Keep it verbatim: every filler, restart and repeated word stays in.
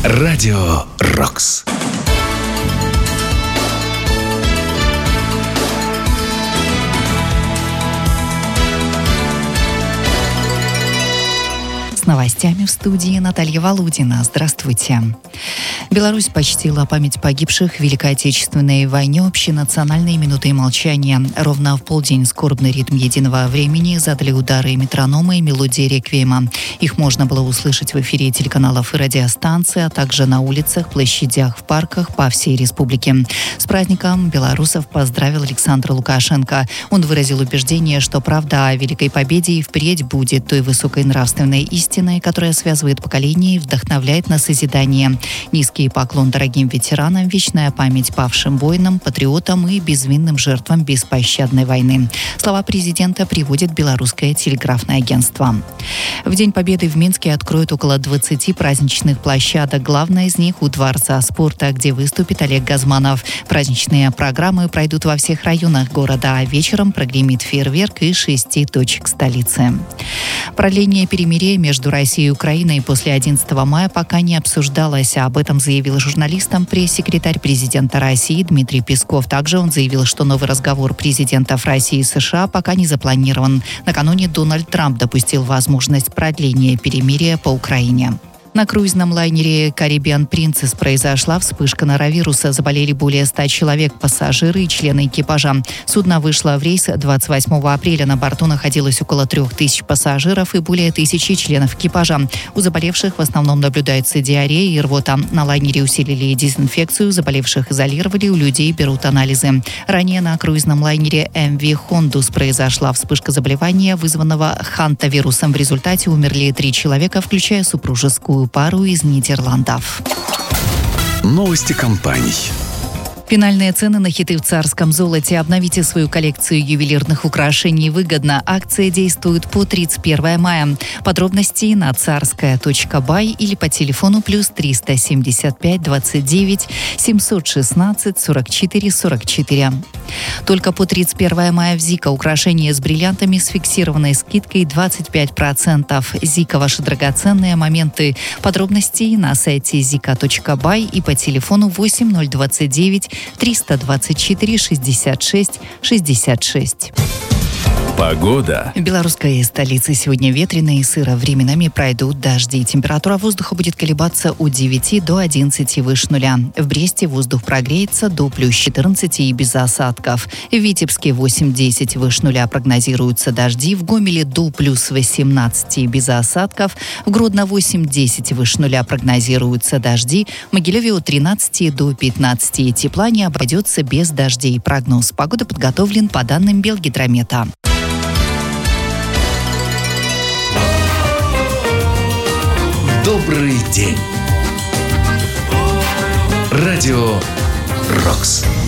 Радио «Рокс». С новостями в студии Наталья Волудина. Здравствуйте. Беларусь почтила память погибших в Великой Отечественной войне общенациональной минутой молчания. Ровно в полдень скорбный ритм единого времени задали удары метронома и мелодии реквиема. Их можно было услышать в эфире телеканалов и радиостанций, а также на улицах, площадях, в парках по всей республике. С праздником белорусов поздравил Александр Лукашенко. Он выразил убеждение, что правда о Великой Победе и впредь будет той высокой нравственной истиной, которая связывает поколения и вдохновляет на созидание. Низкий поклон дорогим ветеранам, вечная память павшим воинам, патриотам и безвинным жертвам беспощадной войны. Слова президента приводит белорусское телеграфное агентство. В День Победы в Минске откроют около двадцати праздничных площадок. Главная из них у Дворца спорта, где выступит Олег Газманов. Праздничные программы пройдут во всех районах города, а вечером прогремит фейерверк из шести точек столицы. Продление перемирия между Россией и Украиной после одиннадцатого мая пока не обсуждалось. Об этом заявил журналистам пресс-секретарь президента России Дмитрий Песков. Также он заявил, что новый разговор президентов России и США пока не запланирован. Накануне Дональд Трамп допустил возможность продления перемирия по Украине. На круизном лайнере Caribbean Princess произошла вспышка норовируса. Заболели более ста человек, пассажиры и члены экипажа. Судно вышло в рейс двадцать восьмого апреля. На борту находилось около трех тысяч пассажиров и более тысячи членов экипажа. У заболевших в основном наблюдается диарея и рвота. На лайнере усилили дезинфекцию, заболевших изолировали, у людей берут анализы. Ранее на круизном лайнере эм ви Хондус произошла вспышка заболевания, вызванного хантавирусом. В результате умерли три человека, включая супружескую пару из Нидерландов. Новости компаний. Финальные цены на хиты в царском золоте. Обновите свою коллекцию ювелирных украшений выгодно. Акция действует по тридцать первого мая. Подробности на царская точка бай или по телефону плюс триста семьдесят пять двадцать девять семьсот шестнадцать сорок четыре сорок четыре. Только по тридцать первого мая в Зика украшения с бриллиантами с фиксированной скидкой двадцать пять процентов. Зика – ваши драгоценные моменты. Подробности на сайте зика точка бай и по телефону восемь ноль двадцать девять триста двадцать четыре шестьдесят шесть шестьдесят шесть. Погода. В белорусской столице сегодня ветрено и сыро. Временами пройдут дожди. Температура воздуха будет колебаться от девяти до одиннадцати выше нуля. В Бресте воздух прогреется до плюс четырнадцати и без осадков. В Витебске восемь-десять выше нуля прогнозируются дожди. В Гомеле до плюс восемнадцати и без осадков. В Гродно восемь-десять выше нуля прогнозируются дожди. В Могилеве от тринадцати до пятнадцати. Тепла не обойдется без дождей. Прогноз погоды подготовлен по данным Белгидромета. Добрый день. Радио «Рокс».